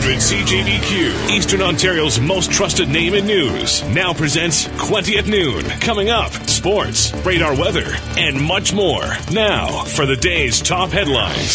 David CJBQ, Eastern Ontario's most trusted name in news, now presents 20 at Noon. Coming up, sports, radar weather, and much more. Now, for the day's top headlines.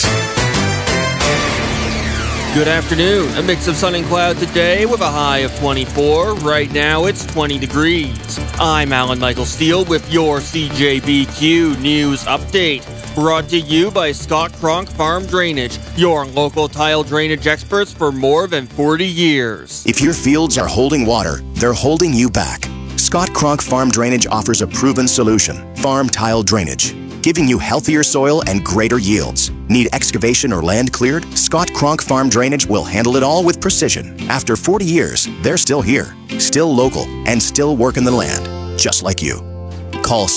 Good afternoon. A mix of sun and cloud today with a high of 24. Right now it's 20 degrees. I'm Alan Michael Steele with your CJBQ News Update. Brought to you by Scott Cronk Farm Drainage, your local tile drainage experts for more than 40 years. If your fields are holding water, they're holding you back. Scott Cronk Farm Drainage offers a proven solution, farm tile drainage, giving you healthier soil and greater yields. Need excavation or land cleared? Scott Cronk Farm Drainage will handle it all with precision. After 40 years, they're still here, still local, and still working the land, just like you. Call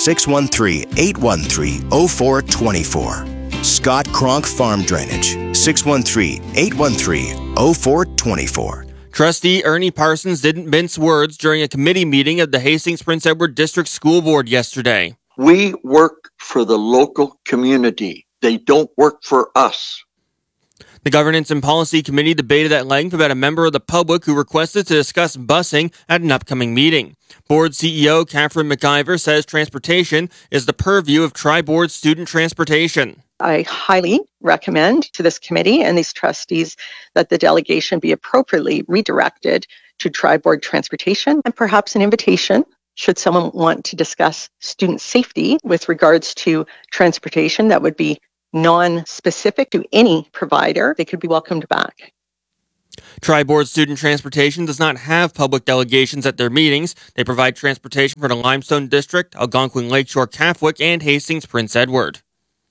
613-813-0424. Scott Cronk Farm Drainage, 613-813-0424. Trustee Ernie Parsons didn't mince words during a committee meeting of the Hastings Prince Edward District School Board yesterday. We work for the local community. They don't work for us. The Governance and Policy Committee debated at length about a member of the public who requested to discuss busing at an upcoming meeting. Board CEO Catherine McIver says transportation is the purview of Tri-Board student transportation. I highly recommend to this committee and these trustees that the delegation be appropriately redirected to Tri-Board transportation and perhaps an invitation should someone want to discuss student safety with regards to transportation that would be non-specific to any provider. They could be welcomed back. Tri-Board Student Transportation does not have public delegations at their meetings. They provide transportation for the Limestone District, Algonquin Lakeshore Catholic, and Hastings Prince Edward.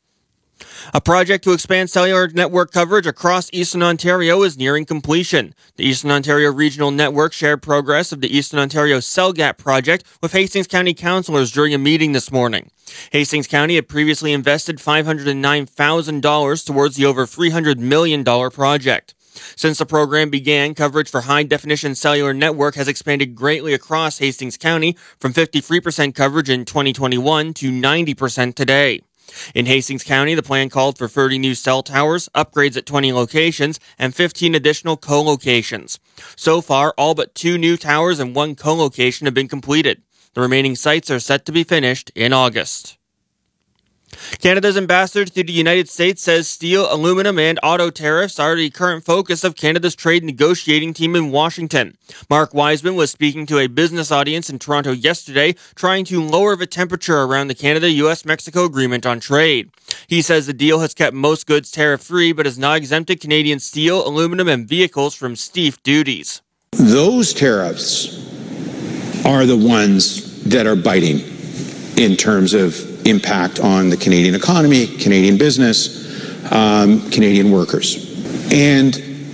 A project to expand cellular network coverage across Eastern Ontario is nearing completion. The Eastern Ontario Regional Network shared progress of the Eastern Ontario Cell Gap project with Hastings County councillors during a meeting this morning. Hastings County had previously invested $509,000 towards the over $300 million project. Since the program began, coverage for high-definition cellular network has expanded greatly across Hastings County from 53% coverage in 2021 to 90% today. In Hastings County, the plan called for 30 new cell towers, upgrades at 20 locations, and 15 additional co-locations. So far, all but 2 new towers and 1 co-location have been completed. The remaining sites are set to be finished in August. Canada's ambassador to the United States says steel, aluminum, and auto tariffs are the current focus of Canada's trade negotiating team in Washington. Mark Wiseman was speaking to a business audience in Toronto yesterday, trying to lower the temperature around the Canada-US-Mexico agreement on trade. He says the deal has kept most goods tariff-free, but has not exempted Canadian steel, aluminum, and vehicles from steep duties. Those tariffs are the ones that are biting in terms of impact on the Canadian economy, Canadian business, Canadian workers. And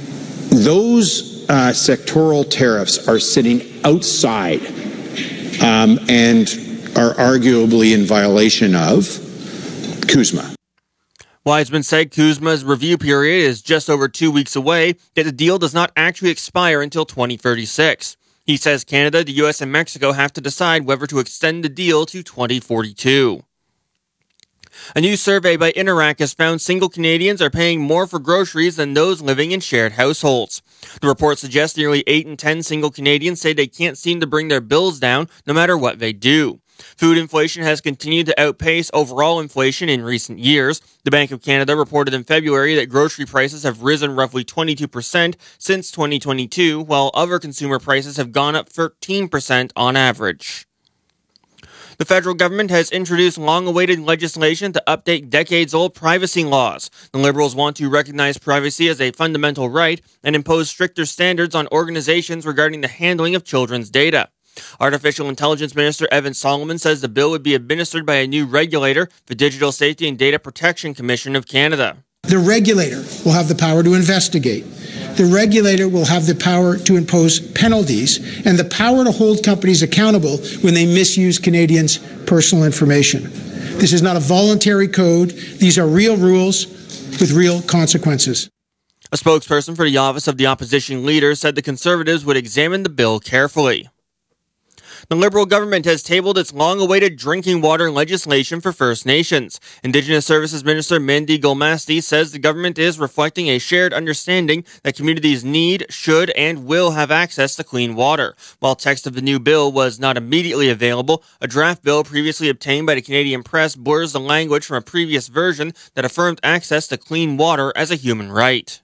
those sectoral tariffs are sitting outside and are arguably in violation of CUSMA. Wiseman said CUSMA's review period is just over 2 weeks away, yet the deal does not actually expire until 2036. He says Canada, the U.S., and Mexico have to decide whether to extend the deal to 2042. A new survey by Interac has found single Canadians are paying more for groceries than those living in shared households. The report suggests nearly 8 in 10 single Canadians say they can't seem to bring their bills down no matter what they do. Food inflation has continued to outpace overall inflation in recent years. The Bank of Canada reported in February that grocery prices have risen roughly 22% since 2022, while other consumer prices have gone up 13% on average. The federal government has introduced long-awaited legislation to update decades-old privacy laws. The Liberals want to recognize privacy as a fundamental right and impose stricter standards on organizations regarding the handling of children's data. Artificial Intelligence Minister Evan Solomon says the bill would be administered by a new regulator, the Digital Safety and Data Protection Commission of Canada. The regulator will have the power to investigate. The regulator will have the power to impose penalties and the power to hold companies accountable when they misuse Canadians' personal information. This is not a voluntary code. These are real rules with real consequences. A spokesperson for the Office of the Opposition Leader said the Conservatives would examine the bill carefully. The Liberal government has tabled its long-awaited drinking water legislation for First Nations. Indigenous Services Minister Mandy Gulmasti says the government is reflecting a shared understanding that communities need, should, and will have access to clean water. While text of the new bill was not immediately available, a draft bill previously obtained by the Canadian press blurs the language from a previous version that affirmed access to clean water as a human right.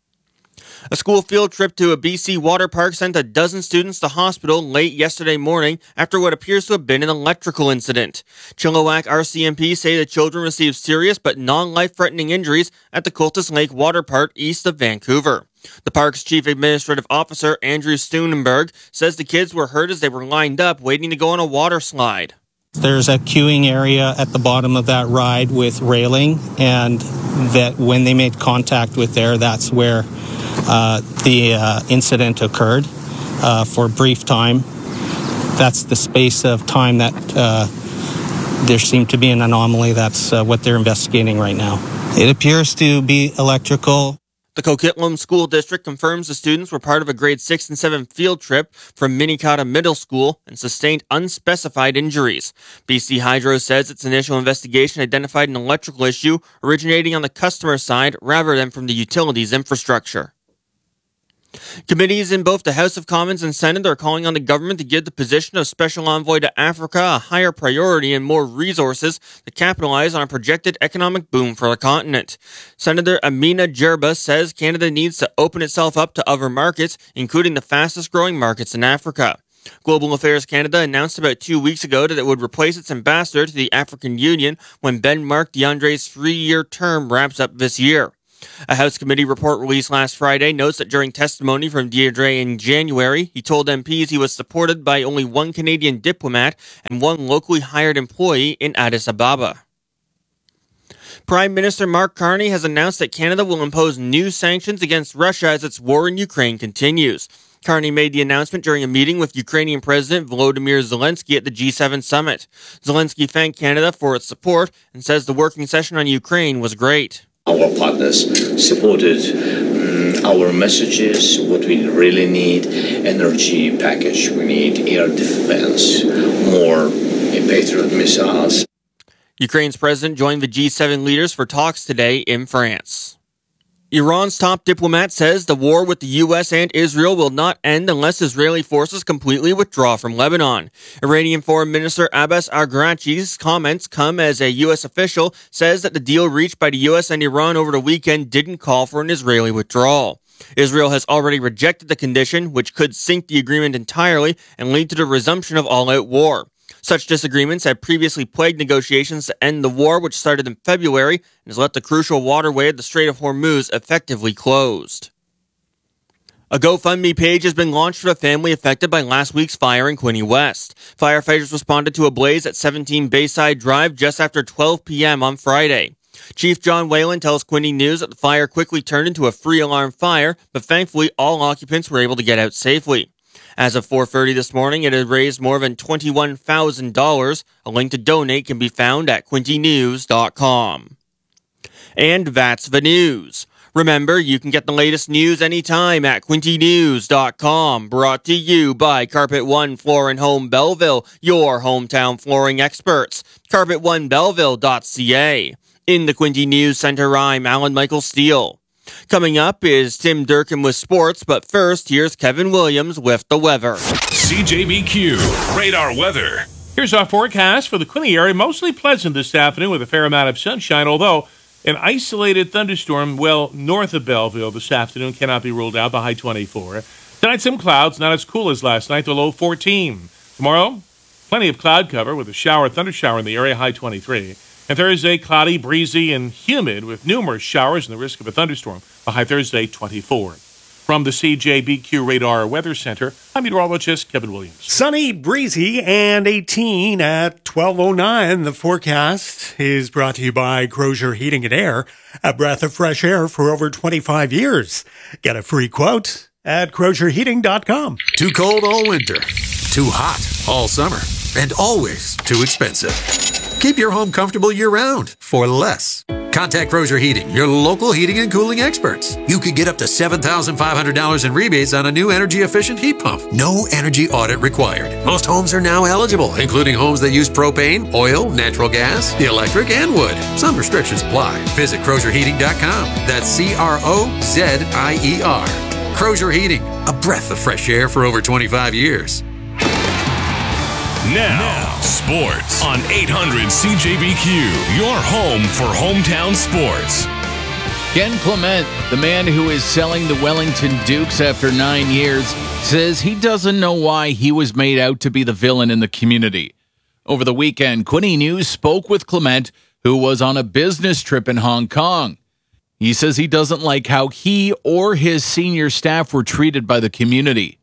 A school field trip to a BC water park sent a dozen students to hospital late yesterday morning after what appears to have been an electrical incident. Chilliwack RCMP say the children received serious but non-life-threatening injuries at the Cultus Lake Water Park east of Vancouver. The park's chief administrative officer, Andrew Steunenberg, says the kids were hurt as they were lined up waiting to go on a water slide. There's a queuing area at the bottom of that ride with railing, and that when they made contact with there, that's where the incident occurred for a brief time. That's the space of time that there seemed to be an anomaly. That's what they're investigating right now. It appears to be electrical. The Coquitlam School District confirms the students were part of a grade 6 and 7 field trip from Minikata Middle School and sustained unspecified injuries. BC Hydro says its initial investigation identified an electrical issue originating on the customer side rather than from the utilities infrastructure. Committees in both the House of Commons and Senate are calling on the government to give the position of Special Envoy to Africa a higher priority and more resources to capitalize on a projected economic boom for the continent. Senator Amina Jerba says Canada needs to open itself up to other markets, including the fastest-growing markets in Africa. Global Affairs Canada announced about 2 weeks ago that it would replace its ambassador to the African Union when Ben-Marc Diandré's 3-year term wraps up this year. A House committee report released last Friday notes that during testimony from Diandré in January, he told MPs he was supported by only one Canadian diplomat and one locally hired employee in Addis Ababa. Prime Minister Mark Carney has announced that Canada will impose new sanctions against Russia as its war in Ukraine continues. Carney made the announcement during a meeting with Ukrainian President Volodymyr Zelensky at the G7 summit. Zelensky thanked Canada for its support and says the working session on Ukraine was great. Our partners supported our messages, what we really need, energy package, we need air defense, more Patriot missiles. Ukraine's president joined the G7 leaders for talks today in France. Iran's top diplomat says the war with the U.S. and Israel will not end unless Israeli forces completely withdraw from Lebanon. Iranian Foreign Minister Abbas Araghchi's comments come as a U.S. official says that the deal reached by the U.S. and Iran over the weekend didn't call for an Israeli withdrawal. Israel has already rejected the condition, which could sink the agreement entirely and lead to the resumption of all-out war. Such disagreements had previously plagued negotiations to end the war, which started in February and has left the crucial waterway of the Strait of Hormuz effectively closed. A GoFundMe page has been launched for the family affected by last week's fire in Quinte West. Firefighters responded to a blaze at 17 Bayside Drive just after 12 p.m. on Friday. Chief John Whalen tells Quinte News that the fire quickly turned into a free-alarm fire, but thankfully all occupants were able to get out safely. As of 4:30 this morning, it had raised more than $21,000. A link to donate can be found at quintenews.com. And that's the news. Remember, you can get the latest news anytime at quintenews.com. Brought to you by Carpet One Floor and Home Belleville, your hometown flooring experts. CarpetOneBelleville.ca. In the Quinte News Center, I'm Alan Michael Steele. Coming up is Tim Durkin with sports, but first, here's Kevin Williams with the weather. CJBQ Radar Weather. Here's our forecast for the Quinte area. Mostly pleasant this afternoon with a fair amount of sunshine, although an isolated thunderstorm north of Belleville this afternoon cannot be ruled out, the high 24. Tonight, some clouds, not as cool as last night, the low 14. Tomorrow, plenty of cloud cover with a thunder shower in the area, high 23. And Thursday, cloudy, breezy, and humid with numerous showers and the risk of a thunderstorm. The high Thursday, 24. From the CJBQ Radar Weather Center, I'm meteorologist Kevin Williams. Sunny, breezy, and 18 at 12:09. The forecast is brought to you by Crozier Heating and Air, a breath of fresh air for over 25 years. Get a free quote at CrozierHeating.com. Too cold all winter, too hot all summer, and always too expensive. Keep your home comfortable year-round for less. Contact Crozier Heating, your local heating and cooling experts. You could get up to $7,500 in rebates on a new energy-efficient heat pump. No energy audit required. Most homes are now eligible, including homes that use propane, oil, natural gas, electric, and wood. Some restrictions apply. Visit CrozierHeating.com. That's CROZIER. Crozier Heating, a breath of fresh air for over 25 years. Now, sports on 800 CJBQ, your home for hometown sports. Ken Clement, the man who is selling the Wellington Dukes after 9 years, says he doesn't know why he was made out to be the villain in the community. Over the weekend, Quinny News spoke with Clement, who was on a business trip in Hong Kong. He says he doesn't like how he or his senior staff were treated by the community.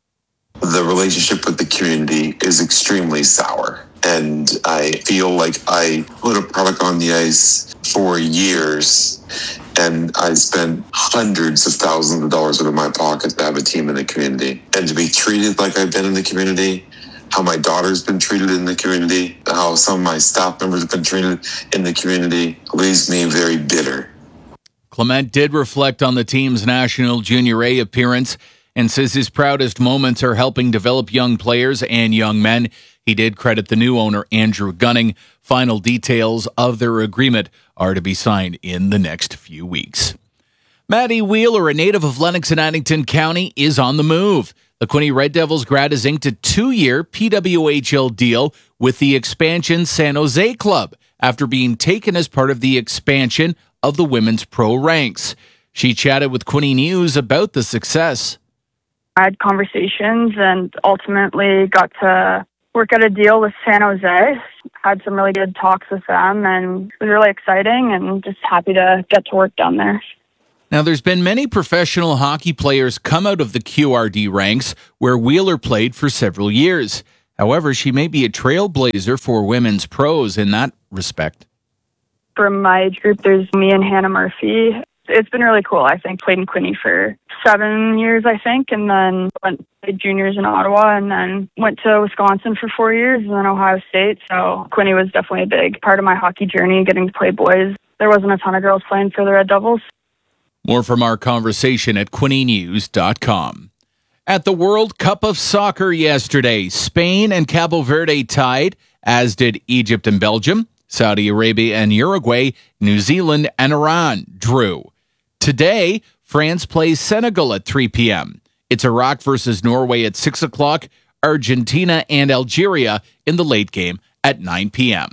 The relationship with the community is extremely sour, and I feel like I put a product on the ice for years, and I spent hundreds of thousands of dollars out of my pocket to have a team in the community. And to be treated like I've been in the community, how my daughter's been treated in the community, how some of my staff members have been treated in the community, leaves me very bitter. Clement did reflect on the team's National Junior A appearance and says his proudest moments are helping develop young players and young men. He did credit the new owner, Andrew Gunning. Final details of their agreement are to be signed in the next few weeks. Maddie Wheeler, a native of Lennox and Addington County, is on the move. The Quinny Red Devils grad has inked a 2-year PWHL deal with the expansion San Jose club after being taken as part of the expansion of the women's pro ranks. She chatted with Quinny News about the success. I had conversations and ultimately got to work out a deal with San Jose. Had some really good talks with them, and it was really exciting and just happy to get to work down there. Now, there's been many professional hockey players come out of the QRD ranks where Wheeler played for several years. However, she may be a trailblazer for women's pros in that respect. From my group, there's me and Hannah Murphy. It's been really cool. I think played in Quinny for 7 years, I think, and then went to juniors in Ottawa, and then went to Wisconsin for 4 years, and then Ohio State. So Quinny was definitely a big part of my hockey journey, getting to play boys. There wasn't a ton of girls playing for the Red Devils. More from our conversation at QuinnyNews.com. At the World Cup of Soccer yesterday, Spain and Cabo Verde tied, as did Egypt and Belgium. Saudi Arabia and Uruguay, New Zealand and Iran drew. Today, France plays Senegal at 3 p.m. It's Iraq versus Norway at 6 o'clock, Argentina and Algeria in the late game at 9 p.m.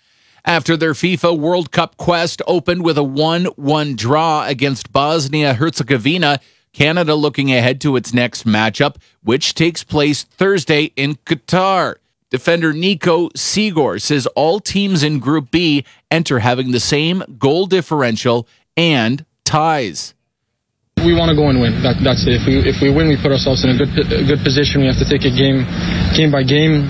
After their FIFA World Cup quest opened with a 1-1 draw against Bosnia-Herzegovina, Canada looking ahead to its next matchup, which takes place Thursday in Qatar. Defender Nico Sigor says all teams in Group B enter having the same goal differential and ties. We want to go and win. That's it. If we win, we put ourselves in a good position. We have to take it game by game.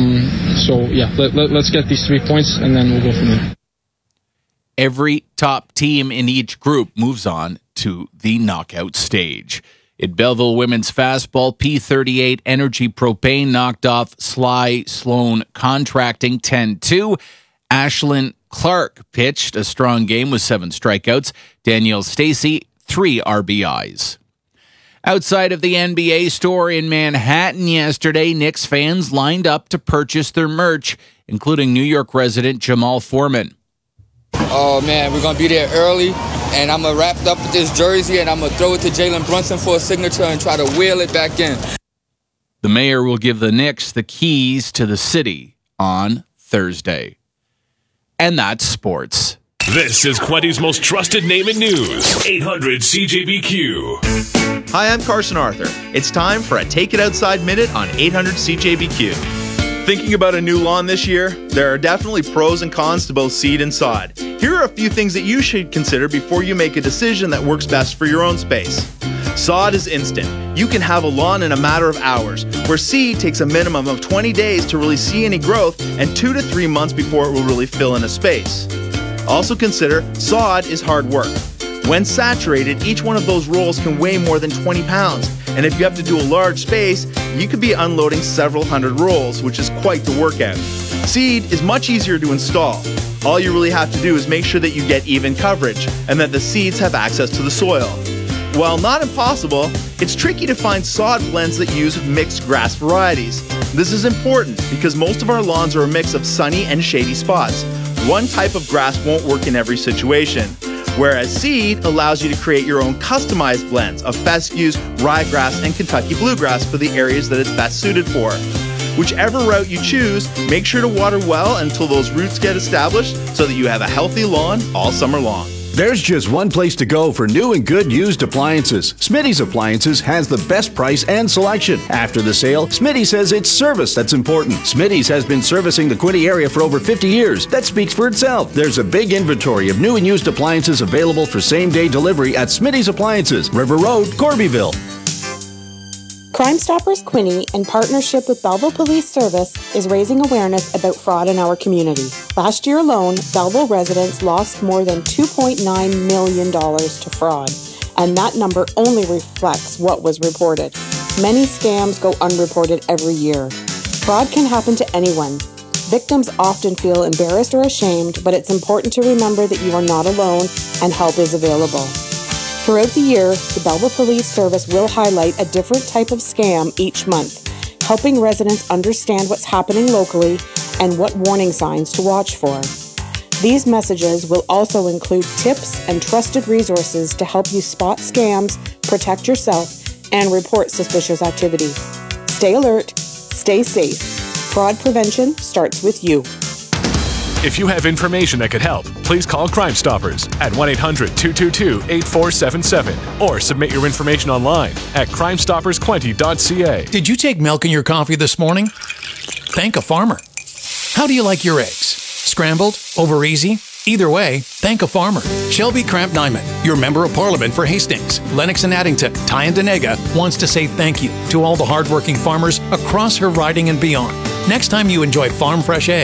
Let's get these 3 points, and then we'll go from there. Every top team in each group moves on to the knockout stage. At Belleville Women's Fastball, P38 Energy Propane knocked off Sly Sloan Contracting 10-2. Ashlyn Clark pitched a strong game with 7 strikeouts. Danielle Stacy, 3 RBIs. Outside of the NBA store in Manhattan yesterday, Knicks fans lined up to purchase their merch, including New York resident Jamal Foreman. Oh, man, we're going to be there early, and I'm going to wrap it up with this jersey, and I'm going to throw it to Jalen Brunson for a signature and try to wheel it back in. The mayor will give the Knicks the keys to the city on Thursday. And that's sports. This is Quenty's most trusted name in news. 800 CJBQ. Hi, I'm Carson Arthur. It's time for a Take It Outside Minute on 800 CJBQ. Thinking about a new lawn this year? There are definitely pros and cons to both seed and sod. Here are a few things that you should consider before you make a decision that works best for your own space. Sod is instant. You can have a lawn in a matter of hours, where seed takes a minimum of 20 days to really see any growth and 2 to 3 months before it will really fill in a space. Also consider, sod is hard work. When saturated, each one of those rolls can weigh more than 20 pounds. And if you have to do a large space, you could be unloading several hundred rolls, which is quite the workout. Seed is much easier to install. All you really have to do is make sure that you get even coverage and that the seeds have access to the soil. While not impossible, it's tricky to find sod blends that use mixed grass varieties. This is important because most of our lawns are a mix of sunny and shady spots. One type of grass won't work in every situation, whereas seed allows you to create your own customized blends of fescues, ryegrass, and Kentucky bluegrass for the areas that it's best suited for. Whichever route you choose, make sure to water well until those roots get established so that you have a healthy lawn all summer long. There's just one place to go for new and good used appliances. Smitty's Appliances has the best price and selection. After the sale, Smitty says it's service that's important. Smitty's has been servicing the Quinte area for over 50 years. That speaks for itself. There's a big inventory of new and used appliances available for same-day delivery at Smitty's Appliances, River Road, Corbyville. Crime Stoppers Quinte, in partnership with Belleville Police Service, is raising awareness about fraud in our community. Last year alone, Belleville residents lost more than $2.9 million to fraud, and that number only reflects what was reported. Many scams go unreported every year. Fraud can happen to anyone. Victims often feel embarrassed or ashamed, but it's important to remember that you are not alone and help is available. Throughout the year, the Belleville Police Service will highlight a different type of scam each month, helping residents understand what's happening locally and what warning signs to watch for. These messages will also include tips and trusted resources to help you spot scams, protect yourself, and report suspicious activity. Stay alert, stay safe. Fraud prevention starts with you. If you have information that could help, please call Crime Stoppers at 1-800-222-8477 or submit your information online at crimestoppersquinte.ca. Did you take milk in your coffee this morning? Thank a farmer. How do you like your eggs? Scrambled? Over easy? Either way, thank a farmer. Shelby Cramp-Nyman, your Member of Parliament for Hastings, Lennox and Addington, Tyandanega, wants to say thank you to all the hardworking farmers across her riding and beyond. Next time you enjoy farm fresh eggs,